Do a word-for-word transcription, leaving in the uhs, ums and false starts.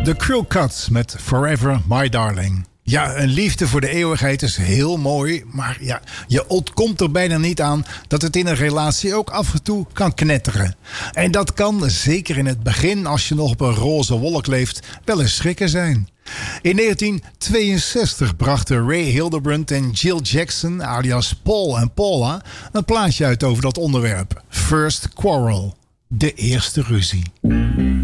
The Cruel Cuts met Forever My Darling. Ja, een liefde voor de eeuwigheid is heel mooi. Maar ja, je ontkomt er bijna niet aan dat het in een relatie ook af en toe kan knetteren. En dat kan, zeker in het begin als je nog op een roze wolk leeft, wel eens schrikken zijn. In negentien tweeënzestig brachten Ray Hildebrand en Jill Jackson, alias Paul en Paula, een plaatje uit over dat onderwerp. First Quarrel. De eerste ruzie.